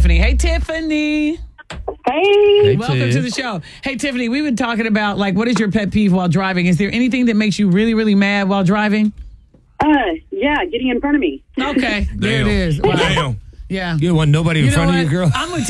Tiffany. Hey, Tiffany. Hey. Welcome to the show. Hey, Tiffany, we've been talking about, like, what is your pet peeve while driving? Is there anything that makes you really, really mad while driving? Yeah, getting in front of me. Okay, there it is. Wow. Damn. Yeah. You want nobody in You know front of what? you, girl? I'm with